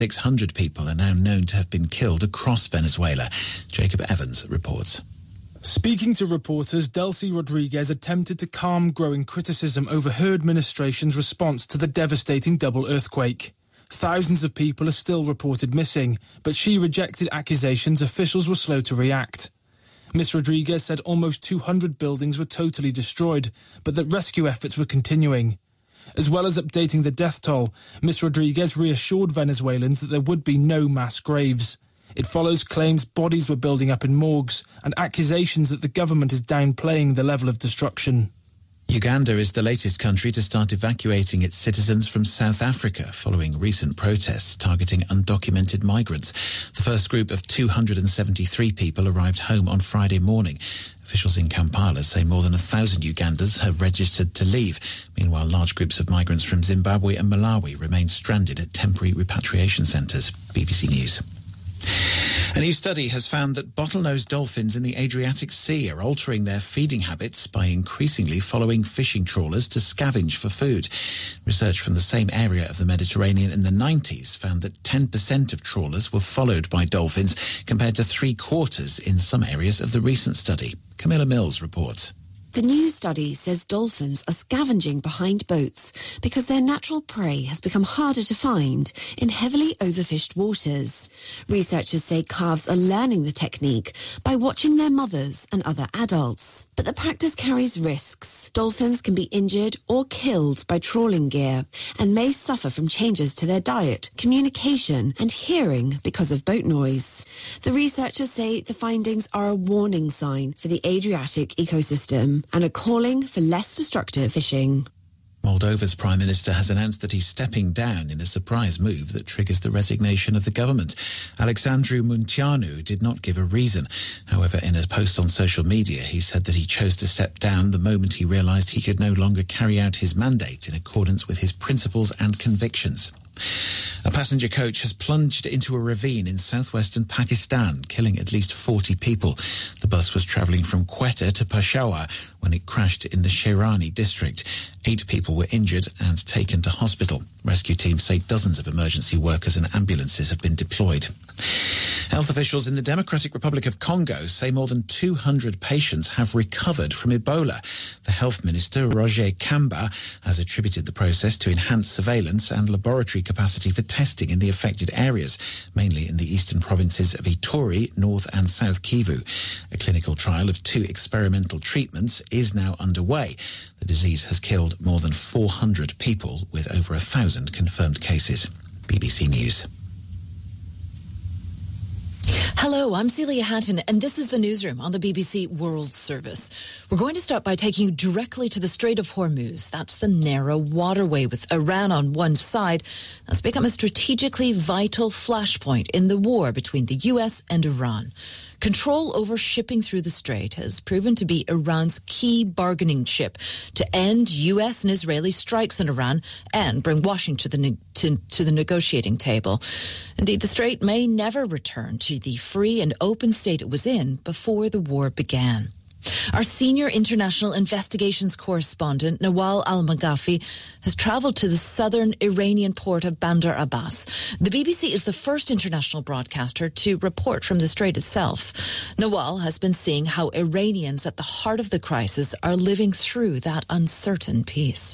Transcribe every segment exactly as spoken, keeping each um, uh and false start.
six hundred people are now known to have been killed across Venezuela. Jacob Evans reports. Speaking to reporters, Delcy Rodriguez attempted to calm growing criticism over her administration's response to the devastating double earthquake. Thousands of people are still reported missing, but she rejected accusations officials were slow to react. Miss Rodriguez said almost two hundred buildings were totally destroyed, but that rescue efforts were continuing. As well as updating the death toll, Miss Rodriguez reassured Venezuelans that there would be no mass graves. It follows claims bodies were building up in morgues and accusations that the government is downplaying the level of destruction. Uganda is the latest country to start evacuating its citizens from South Africa following recent protests targeting undocumented migrants. The first group of two hundred seventy-three people arrived home on Friday morning. Officials in Kampala say more than a thousand Ugandans have registered to leave. Meanwhile, large groups of migrants from Zimbabwe and Malawi remain stranded at temporary repatriation centres. B B C News. A new study has found that bottlenose dolphins in the Adriatic Sea are altering their feeding habits by increasingly following fishing trawlers to scavenge for food. Research from the same area of the Mediterranean in the nineties found that ten percent of trawlers were followed by dolphins compared to three quarters in some areas of the recent study. Camilla Mills reports. The new study says dolphins are scavenging behind boats because their natural prey has become harder to find in heavily overfished waters. Researchers say calves are learning the technique by watching their mothers and other adults. But the practice carries risks. Dolphins can be injured or killed by trawling gear and may suffer from changes to their diet, communication and hearing because of boat noise. The researchers say the findings are a warning sign for the Adriatic ecosystem and are calling for less destructive fishing. Moldova's Prime Minister has announced that he's stepping down in a surprise move that triggers the resignation of the government. Alexandru Munteanu did not give a reason. However, in a post on social media, he said that he chose to step down the moment he realised he could no longer carry out his mandate in accordance with his principles and convictions. A passenger coach has plunged into a ravine in southwestern Pakistan, killing at least forty people. The bus was travelling from Quetta to Peshawar when it crashed in the Sherani district. Eight people were injured and taken to hospital. Rescue teams say dozens of emergency workers and ambulances have been deployed. Health officials in the Democratic Republic of Congo say more than two hundred patients have recovered from Ebola. The health minister, Roger Kamba, has attributed the process to enhanced surveillance and laboratory capacity for testing in the affected areas, mainly in the eastern provinces of Ituri, North and South Kivu. A clinical trial of two experimental treatments is now underway. The disease has killed more than four hundred people, with over a thousand confirmed cases. B B C News. Hello, I'm Celia Hatton, and this is the Newsroom on the B B C World Service. We're going to start by taking you directly to the Strait of Hormuz. That's the narrow waterway with Iran on one side. That's become a strategically vital flashpoint in the war between the U S and Iran. Control over shipping through the strait has proven to be Iran's key bargaining chip to end U S and Israeli strikes in Iran and bring Washington to the, to, to the negotiating table. Indeed, the strait may never return to the free and open state it was in before the war began. Our senior international investigations correspondent, Nawal Al-Maghafi, has travelled to the southern Iranian port of Bandar Abbas. The B B C is the first international broadcaster to report from the strait itself. Nawal has been seeing how Iranians at the heart of the crisis are living through that uncertain peace.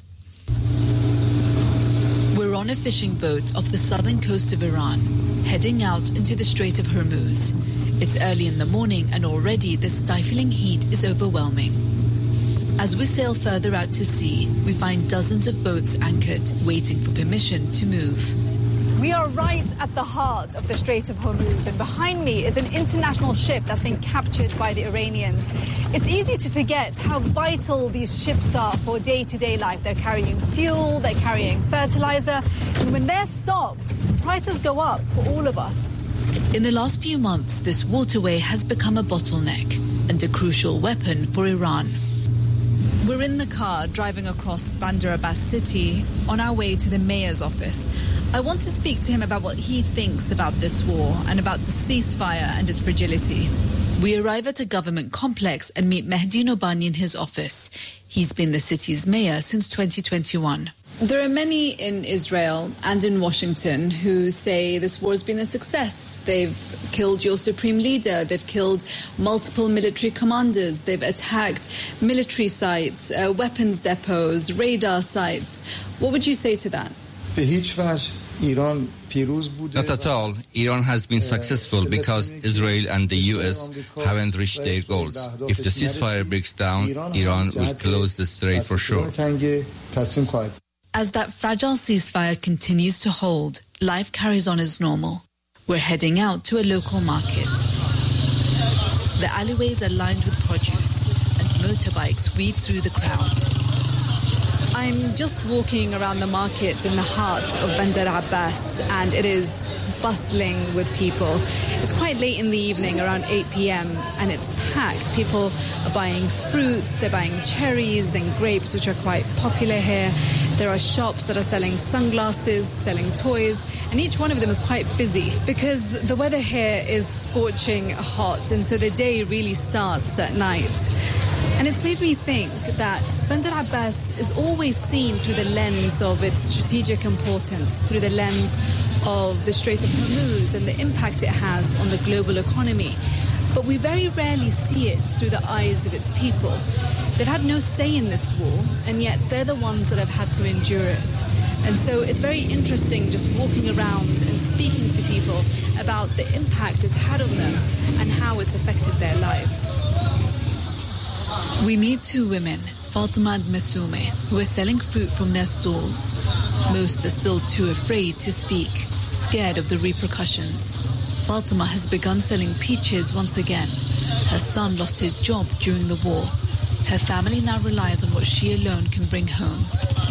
We're on a fishing boat off the southern coast of Iran, heading out into the Strait of Hormuz. It's early in the morning and already the stifling heat is overwhelming. As we sail further out to sea, we find dozens of boats anchored, waiting for permission to move. We are right at the heart of the Strait of Hormuz, and behind me is an international ship that's been captured by the Iranians. It's easy to forget how vital these ships are for day-to-day life. They're carrying fuel, they're carrying fertilizer, and when they're stopped, prices go up for all of us. In the last few months, this waterway has become a bottleneck and a crucial weapon for Iran. We're in the car driving across Bandar Abbas city on our way to the mayor's office. I want to speak to him about what he thinks about this war and about the ceasefire and its fragility. We arrive at a government complex and meet Mehdi Nobani in his office. He's been the city's mayor since twenty twenty-one. There are many in Israel and in Washington who say this war has been a success. They've killed your supreme leader. They've killed multiple military commanders. They've attacked military sites, uh, weapons depots, radar sites. What would you say to that? Not at all. Iran has been successful because Israel and the U S haven't reached their goals. If the ceasefire breaks down, Iran will close the strait for sure. As that fragile ceasefire continues to hold, life carries on as normal. We're heading out to a local market. The alleyways are lined with produce, and motorbikes weave through the crowd. I'm just walking around the market in the heart of Bandar Abbas, and it is bustling with people. It's quite late in the evening, around eight p.m., and it's packed. People are buying fruits, they're buying cherries and grapes, which are quite popular here. There are shops that are selling sunglasses, selling toys, and each one of them is quite busy because the weather here is scorching hot, and so the day really starts at night. And it's made me think that Bandar Abbas is always seen through the lens of its strategic importance, through the lens of the Strait of Hormuz and the impact it has on the global economy. But we very rarely see it through the eyes of its people. They've had no say in this war, and yet they're the ones that have had to endure it. And so it's very interesting just walking around and speaking to people about the impact it's had on them and how it's affected their lives. We meet two women, Fatima and Masume, who are selling fruit from their stalls. Most are still too afraid to speak, scared of the repercussions. Fatima has begun selling peaches once again. Her son lost his job during the war. Her family now relies on what she alone can bring home.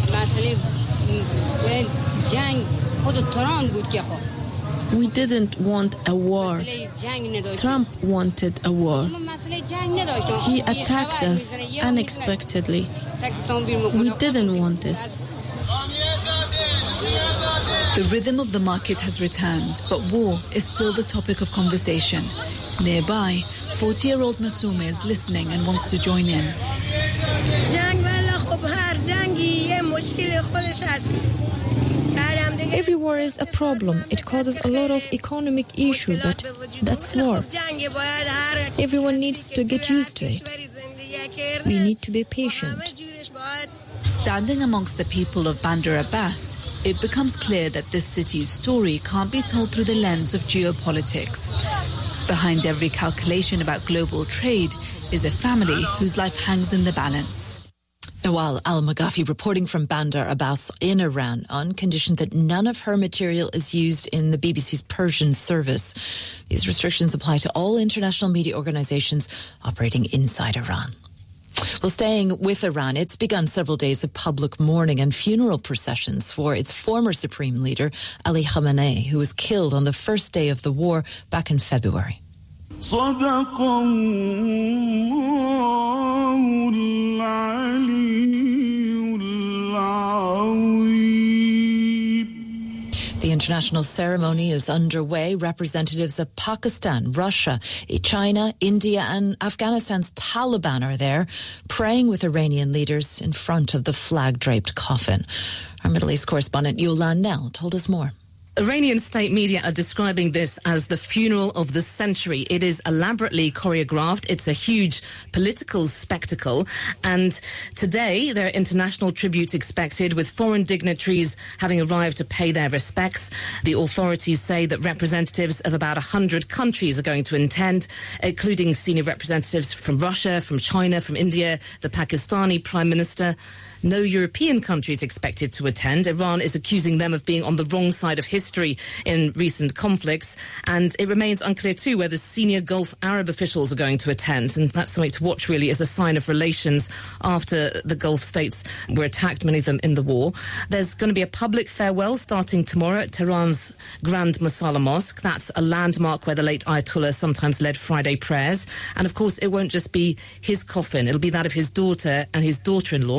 We didn't want a war. Trump wanted a war. He attacked us unexpectedly. We didn't want this. The rhythm of the market has returned, but war is still the topic of conversation. Nearby, forty-year-old Masume is listening and wants to join in. Every war is a problem. It causes a lot of economic issue, but that's war. Everyone needs to get used to it. We need to be patient. Standing amongst the people of Bandar Abbas, it becomes clear that this city's story can't be told through the lens of geopolitics. Behind every calculation about global trade is a family whose life hangs in the balance. Nawal Al-Maghafi reporting from Bandar Abbas in Iran on condition that none of her material is used in the B B C's Persian service. These restrictions apply to all international media organizations operating inside Iran. Well, staying with Iran, it's begun several days of public mourning and funeral processions for its former supreme leader, Ali Khamenei, who was killed on the first day of the war back in February. The international ceremony is underway. Representatives of Pakistan, Russia, China, India and Afghanistan's Taliban are there, praying with Iranian leaders in front of the flag-draped coffin. Our Middle East correspondent Yolan Nell told us more. Iranian state media are describing this as the funeral of the century. It is elaborately choreographed. It's a huge political spectacle. And today, there are international tributes expected, with foreign dignitaries having arrived to pay their respects. The authorities say that representatives of about one hundred countries are going to attend, including senior representatives from Russia, from China, from India, the Pakistani Prime Minister. No European countries expected to attend. Iran is accusing them of being on the wrong side of history in recent conflicts, and it remains unclear too whether senior Gulf Arab officials are going to attend, and that's something to watch really as a sign of relations after the Gulf states were attacked, many of them in the war. There's going to be a public farewell starting tomorrow at Tehran's Grand Masala Mosque. That's a landmark where the late Ayatollah sometimes led Friday prayers, and of course it won't just be his coffin, it'll be that of his daughter and his daughter-in-law, so the wife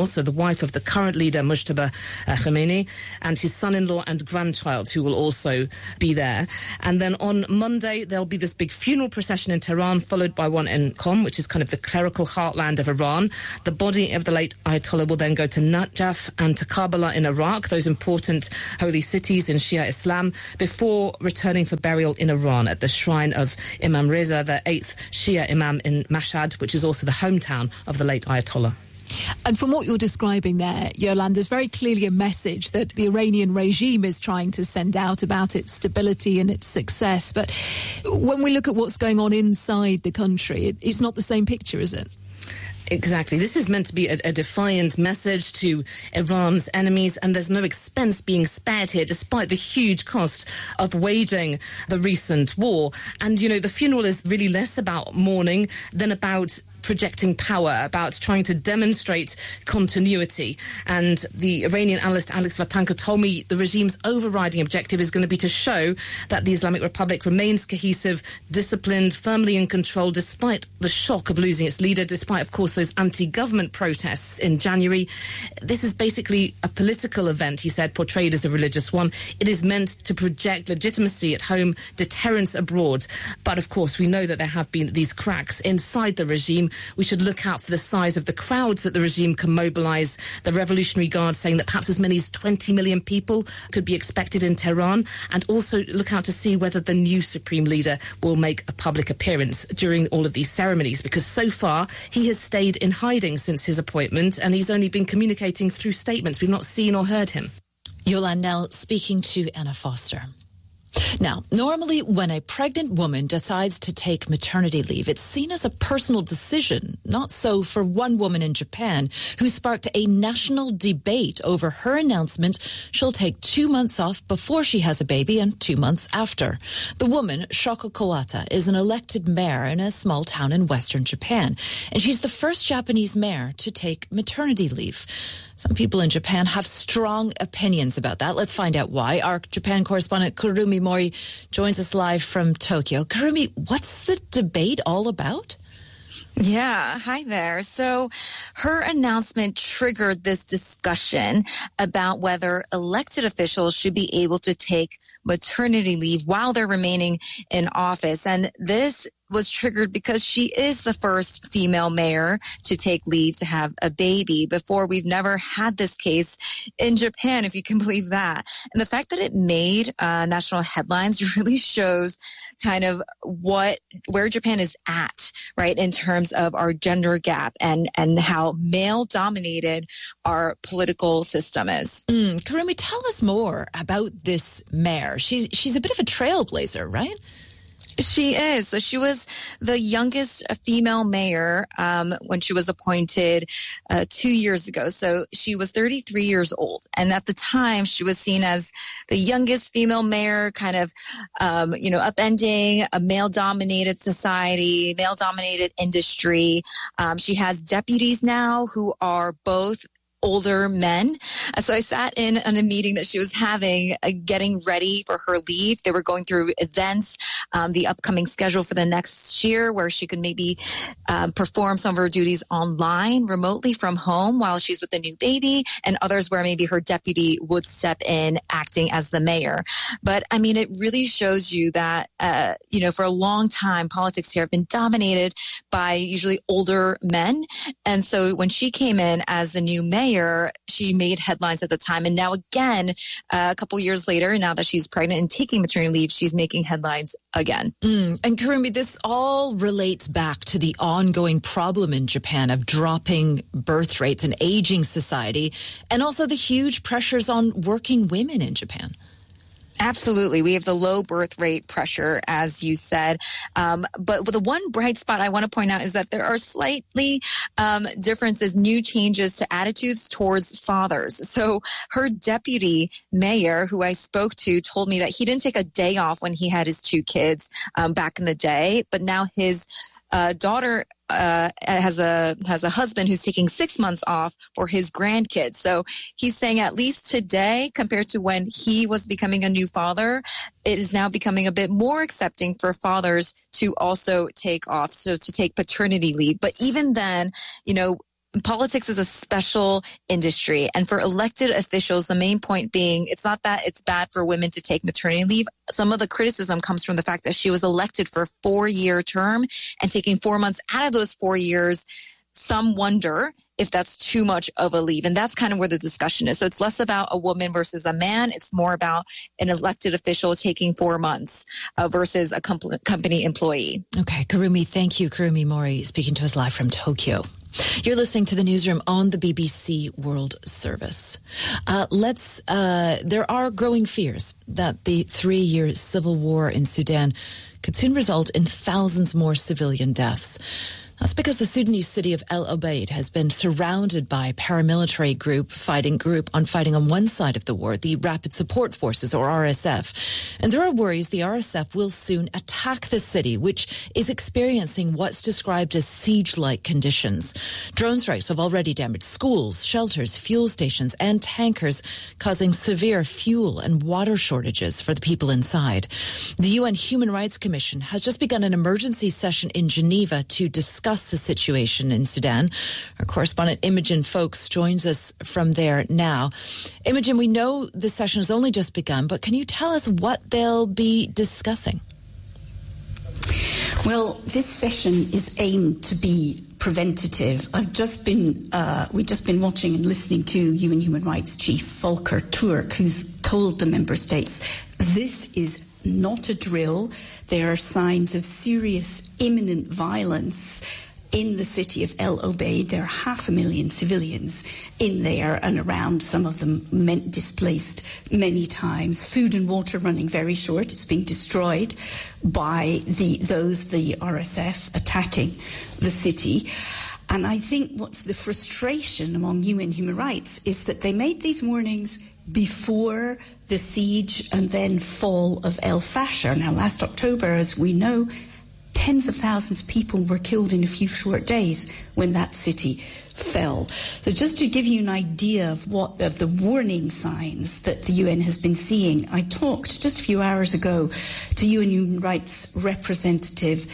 wife of the current leader, Mujtaba Khamenei, and his son-in-law and grandchild, who will also be there. And then on Monday, there'll be this big funeral procession in Tehran, followed by one in Qom, which is kind of the clerical heartland of Iran. The body of the late Ayatollah will then go to Najaf and to Karbala in Iraq, those important holy cities in Shia Islam, before returning for burial in Iran at the shrine of Imam Reza, the eighth Shia Imam in Mashhad, which is also the hometown of the late Ayatollah. And from what you're describing there, Yolande, there's very clearly a message that the Iranian regime is trying to send out about its stability and its success. But when we look at what's going on inside the country, it, it's not the same picture, is it? Exactly. This is meant to be a, a defiant message to Iran's enemies, and there's no expense being spared here, despite the huge cost of waging the recent war. And, you know, the funeral is really less about mourning than about projecting power, about trying to demonstrate continuity. And the Iranian analyst Alex Vatanka told me the regime's overriding objective is going to be to show that the Islamic Republic remains cohesive, disciplined, firmly in control, despite the shock of losing its leader, despite, of course, those anti-government protests in January. This is basically a political event, he said, portrayed as a religious one. It is meant to project legitimacy at home, deterrence abroad. But, of course, we know that there have been these cracks inside the regime. We should look out for the size of the crowds that the regime can mobilize. The Revolutionary Guard saying that perhaps as many as twenty million people could be expected in Tehran, and also look out to see whether the new supreme leader will make a public appearance during all of these ceremonies, because so far he has stayed in hiding since his appointment, and he's only been communicating through statements. We've not seen or heard him. Yolande now speaking to Anna Foster. Now, normally when a pregnant woman decides to take maternity leave, it's seen as a personal decision. Not so for one woman in Japan who sparked a national debate over her announcement she'll take two months off before she has a baby and two months after. The woman, Shoko Kawata, is an elected mayor in a small town in western Japan, and she's the first Japanese mayor to take maternity leave. Some people in Japan have strong opinions about that. Let's find out why. Our Japan correspondent Kurumi Mori joins us live from Tokyo. Kurumi, what's the debate all about? Yeah, hi there. So her announcement triggered this discussion about whether elected officials should be able to take maternity leave while they're remaining in office. And this was triggered because she is the first female mayor to take leave to have a baby. Before, we've never had this case in Japan, if you can believe that. And the fact that it made uh, national headlines really shows kind of what, where Japan is at, right, in terms of our gender gap and, and how male dominated our political system is. Mm, Kurumi, tell us more about this mayor. She's, she's a bit of a trailblazer, right? She is. So she was the youngest female mayor um, when she was appointed uh, two years ago. So she was thirty-three years old. And at the time, she was seen as the youngest female mayor, kind of, um, you know, upending a male-dominated society, male-dominated industry. Um, she has deputies now who are both older men. So I sat in on a meeting that she was having, uh, getting ready for her leave. They were going through events, um, the upcoming schedule for the next year, where she could maybe uh, perform some of her duties online, remotely from home while she's with the new baby, and others where maybe her deputy would step in acting as the mayor. But I mean, it really shows you that, uh, you know, for a long time, politics here have been dominated by usually older men. And so when she came in as the new mayor, she made headlines at the time. And now again, uh, a couple years later, now that she's pregnant and taking maternity leave, she's making headlines again. Mm. And Kurumi, this all relates back to the ongoing problem in Japan of dropping birth rates and aging society, and also the huge pressures on working women in Japan. Absolutely. We have the low birth rate pressure, as you said. Um, but the one bright spot I want to point out is that there are slightly um, differences, new changes to attitudes towards fathers. So her deputy mayor, who I spoke to, told me that he didn't take a day off when he had his two kids um, back in the day, but now his uh, daughter Uh, has a has a husband who's taking six months off for his grandkids. So he's saying at least today, compared to when he was becoming a new father, it is now becoming a bit more accepting for fathers to also take off, so to take paternity leave. But even then, you know, politics is a special industry. And for elected officials, the main point being, it's not that it's bad for women to take maternity leave. Some of the criticism comes from the fact that she was elected for a four-year term, and taking four months out of those four years, some wonder if that's too much of a leave. And that's kind of where the discussion is. So it's less about a woman versus a man. It's more about an elected official taking four months uh, versus a com- company employee. Okay, Kurumi, thank you. Kurumi Mori speaking to us live from Tokyo. You're listening to the newsroom on the B B C World Service. Uh, let's. Uh, there are growing fears that the three-year civil war in Sudan could soon result in thousands more civilian deaths. That's because the Sudanese city of El Obeid has been surrounded by paramilitary group fighting group on fighting on one side of the war, the Rapid Support Forces, or R S F. And there are worries the R S F will soon attack the city, which is experiencing what's described as siege-like conditions. Drone strikes have already damaged schools, shelters, fuel stations, and tankers, causing severe fuel and water shortages for the people inside. The U N Human Rights Commission has just begun an emergency session in Geneva to discuss the situation in Sudan. Our correspondent Imogen Folks joins us from there now. Imogen, we know the session has only just begun, but can you tell us what they'll be discussing? Well, this session is aimed to be preventative. I've just been, uh, we've just been watching and listening to U N Human Rights Chief Volker Turk, who's told the member states this is not a drill. There are signs of serious imminent violence in the city of El Obeid. There are half a million civilians in there and around, some of them meant displaced many times. Food and water running very short. It's being destroyed by the those, the R S F, attacking the city. And I think what's the frustration among U N Human Rights is that they made these warnings before the siege and then fall of El Fasher. Now, last October, as we know, tens of thousands of people were killed in a few short days when that city fell. So just to give you an idea of what of the warning signs that the U N has been seeing, I talked just a few hours ago to U N Human Rights representative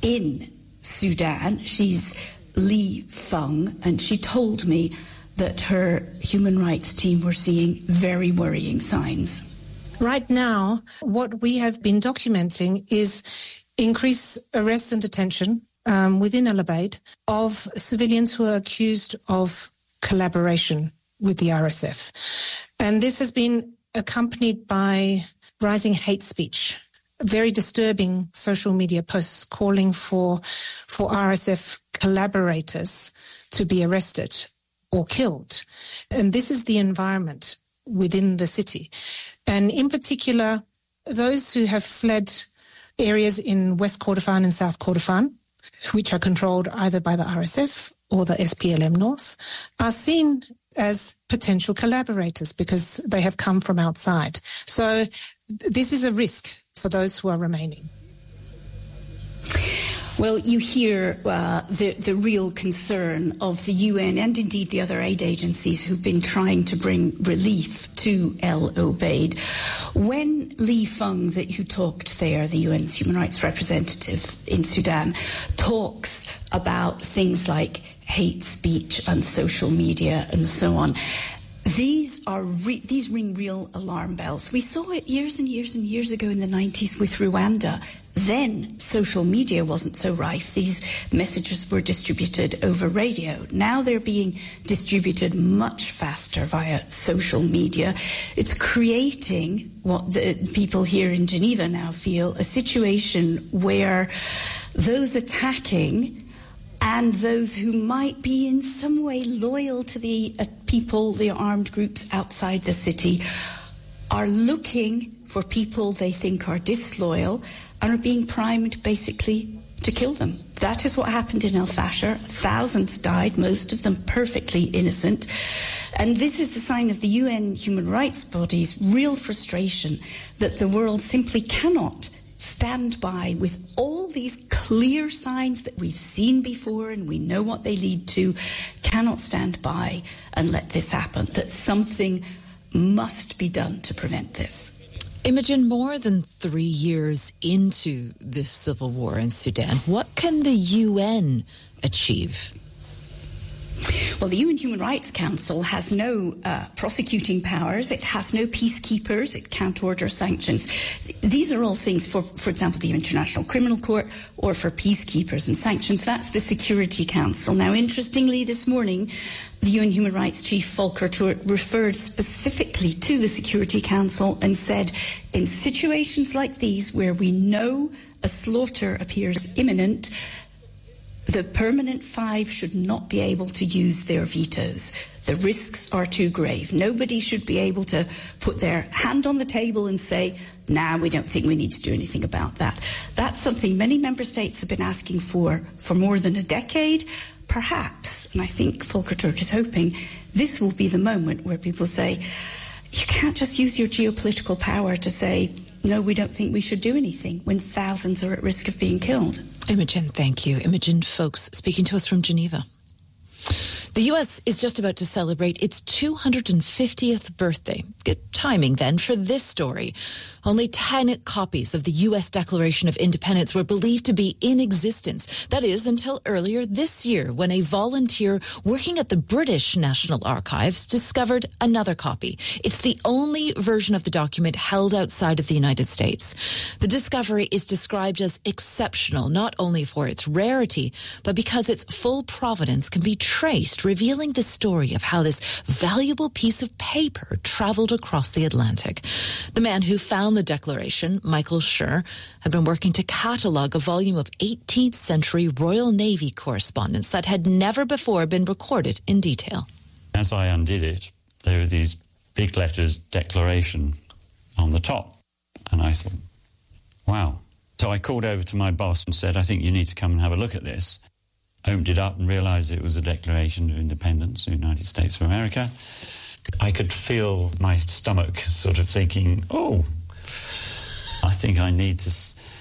in Sudan. She's Li Feng, and she told me that her human rights team were seeing very worrying signs. Right now, what we have been documenting is increased arrest and detention um, within El Obeid of civilians who are accused of collaboration with the R S F. And this has been accompanied by rising hate speech, very disturbing social media posts calling for, for R S F collaborators to be arrested or killed. And this is the environment within the city. And in particular, those who have fled areas in West Kordofan and South Kordofan, which are controlled either by the R S F or the S P L M North, are seen as potential collaborators because they have come from outside. So this is a risk for those who are remaining. Well, you hear uh, the, the real concern of the U N and indeed the other aid agencies who've been trying to bring relief to El Obeid. When Li Feng, that who talked there, the U N's human rights representative in Sudan, talks about things like hate speech on social media and so on, These are re- these ring real alarm bells. We saw it years and years and years ago in the nineties with Rwanda. Then social media wasn't so rife. These messages were distributed over radio. Now they're being distributed much faster via social media. It's creating what the people here in Geneva now feel, a situation where those attacking and those who might be in some way loyal to the uh, people, the armed groups outside the city, are looking for people they think are disloyal and are being primed basically to kill them. That is what happened in El Fasher. Thousands died, most of them perfectly innocent. And this is the sign of the U N human rights body's real frustration that the world simply cannot stand by with all these clear signs that we've seen before and we know what they lead to, cannot stand by and let this happen, that something must be done to prevent this. Imogen, more than three years into this civil war in Sudan, what can the U N achieve? Well, the U N Human Rights Council has no uh, prosecuting powers. It has no peacekeepers. It can't order sanctions. These are all things for, for example, the International Criminal Court or for peacekeepers and sanctions. That's the Security Council. Now, interestingly, this morning, the U N Human Rights Chief Volker Turk referred specifically to the Security Council and said, in situations like these where we know a slaughter appears imminent, the Permanent Five should not be able to use their vetoes. The risks are too grave. Nobody should be able to put their hand on the table and say, nah, we don't think we need to do anything about that. That's something many member states have been asking for for more than a decade. Perhaps, and I think Volker Turk is hoping, this will be the moment where people say, you can't just use your geopolitical power to say, no, we don't think we should do anything when thousands are at risk of being killed. Imogen, thank you. Imogen Folks speaking to us from Geneva. The U S is just about to celebrate its two hundred fiftieth birthday. Good timing, then, for this story. Only ten copies of the U S Declaration of Independence were believed to be in existence. That is, until earlier this year, when a volunteer working at the British National Archives discovered another copy. It's the only version of the document held outside of the United States. The discovery is described as exceptional, not only for its rarity, but because its full provenance can be traced, revealing the story of how this valuable piece of paper traveled across the Atlantic. The man who found the Declaration, Michael Schur, had been working to catalogue a volume of eighteenth century Royal Navy correspondence that had never before been recorded in detail. As I undid it, there were these big letters, Declaration, on the top. And I thought, wow. So I called over to my boss and said, I think you need to come and have a look at this. Opened it up and realised it was a Declaration of Independence of the United States of America. I could feel my stomach sort of thinking, oh, I think I need to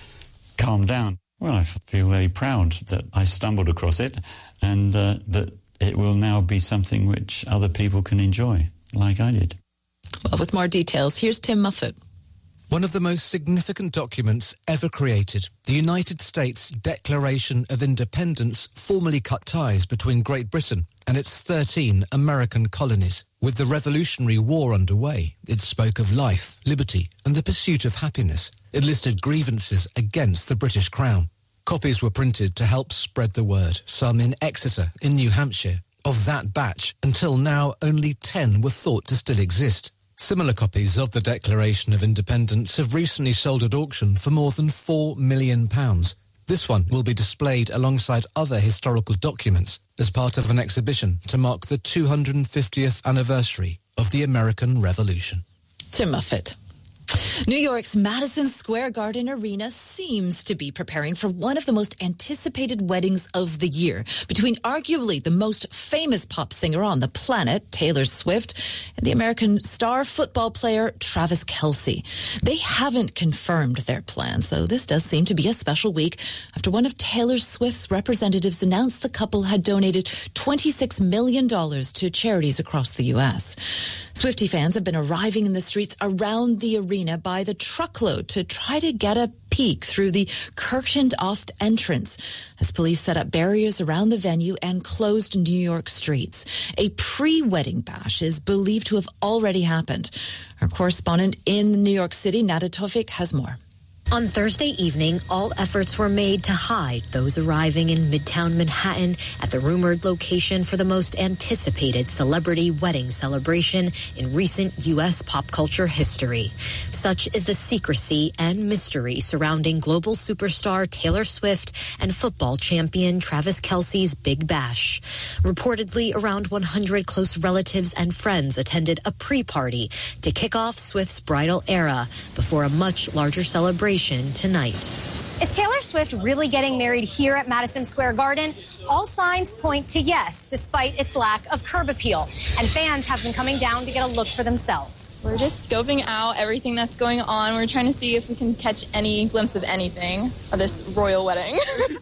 s- calm down. Well, I feel very proud that I stumbled across it and uh, that it will now be something which other people can enjoy, like I did. Well, with more details, here's Tim Muffet. One of the most significant documents ever created, the United States Declaration of Independence formally cut ties between Great Britain and its thirteen American colonies. With the Revolutionary War underway, it spoke of life, liberty, and the pursuit of happiness. It listed grievances against the British Crown. Copies were printed to help spread the word, some in Exeter, in New Hampshire. Of that batch, until now, only ten were thought to still exist. Similar copies of the Declaration of Independence have recently sold at auction for more than four million pounds. This one will be displayed alongside other historical documents as part of an exhibition to mark the two hundred fiftieth anniversary of the American Revolution. Tim Muffet. New York's Madison Square Garden Arena seems to be preparing for one of the most anticipated weddings of the year between arguably the most famous pop singer on the planet, Taylor Swift, and the American star football player Travis Kelce. They haven't confirmed their plans, so this does seem to be a special week after one of Taylor Swift's representatives announced the couple had donated twenty-six million dollars to charities across the U S. Swiftie fans have been arriving in the streets around the arena by the truckload to try to get a peek through the curtained-off entrance as police set up barriers around the venue and closed New York streets. A pre-wedding bash is believed to have already happened. Our correspondent in New York City, Nada Tofik, has more. On Thursday evening, all efforts were made to hide those arriving in Midtown Manhattan at the rumored location for the most anticipated celebrity wedding celebration in recent U S pop culture history. Such is the secrecy and mystery surrounding global superstar Taylor Swift and football champion Travis Kelce's Big Bash. Reportedly, around one hundred close relatives and friends attended a pre-party to kick off Swift's bridal era before a much larger celebration tonight. Is Taylor Swift really getting married here at Madison Square Garden? All signs point to yes, despite its lack of curb appeal. And fans have been coming down to get a look for themselves. We're just scoping out everything that's going on. We're trying to see if we can catch any glimpse of anything of this royal wedding.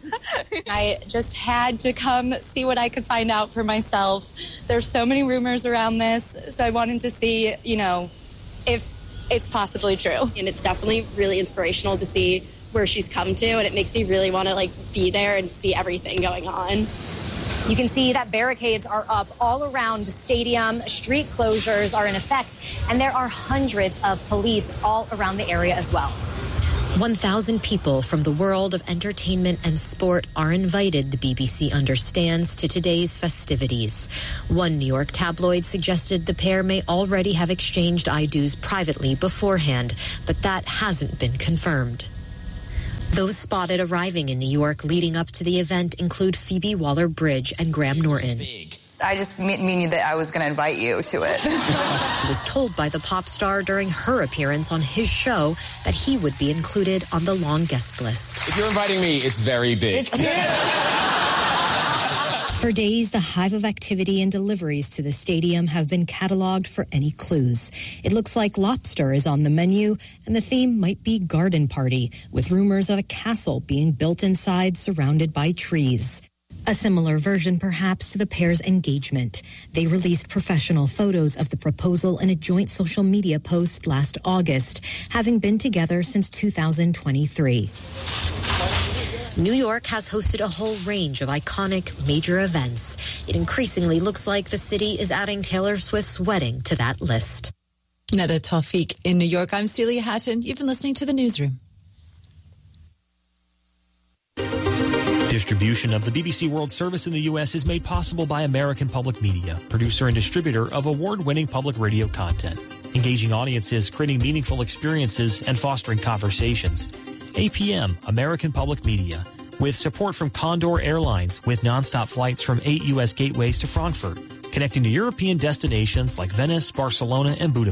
I just had to come see what I could find out for myself. There's so many rumors around this, so I wanted to see, you know, if it's possibly true. And it's definitely really inspirational to see where she's come to, and it makes me really want to like be there and see everything going on. You can see that barricades are up all around the stadium. Street closures are in effect, and there are hundreds of police all around the area as well. one thousand people from the world of entertainment and sport are invited, the B B C understands, to today's festivities. One New York tabloid suggested the pair may already have exchanged I D Os privately beforehand, but that hasn't been confirmed. Those spotted arriving in New York leading up to the event include Phoebe Waller-Bridge and Graham Norton. I just mean that I was going to invite you to it. Was told by the pop star during her appearance on his show that he would be included on the long guest list. If you're inviting me, it's very big. It's For days, the hive of activity and deliveries to the stadium have been cataloged for any clues. It looks like lobster is on the menu, and the theme might be garden party, with rumors of a castle being built inside surrounded by trees. A similar version, perhaps, to the pair's engagement. They released professional photos of the proposal in a joint social media post last August, having been together since two thousand twenty-three. New York has hosted a whole range of iconic major events. It increasingly looks like the city is adding Taylor Swift's wedding to that list. Neda Tawfiq in New York. I'm Celia Hatton. You've been listening to The Newsroom. Distribution of the B B C World Service in the U S is made possible by American Public Media, producer and distributor of award-winning public radio content, engaging audiences, creating meaningful experiences, and fostering conversations. A P M, American Public Media, with support from Condor Airlines, with nonstop flights from eight U S gateways to Frankfurt, connecting to European destinations like Venice, Barcelona, and Budapest.